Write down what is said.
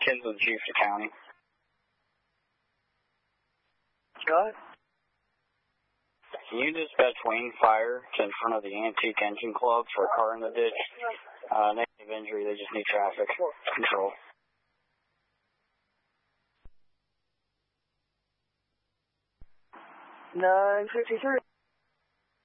10's with Chief to County. Go ahead. Can you dispatch Wayne Fire to in front of the Antique Engine Club for a car in the ditch? Negative injury, they just need traffic control. 953.